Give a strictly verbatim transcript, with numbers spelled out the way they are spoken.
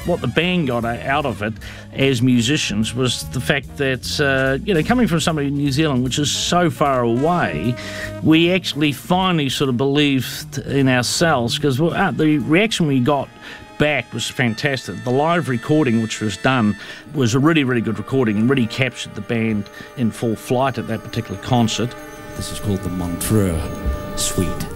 what the band got out of it as musicians was the fact that, uh, you know, coming from somebody in New Zealand, which is so far away, we actually finally sort of believed in ourselves, because uh, the reaction we got back was fantastic. The live recording which was done was a really, really good recording and really captured the band in full flight at that particular concert. This is called the Montreux Suite.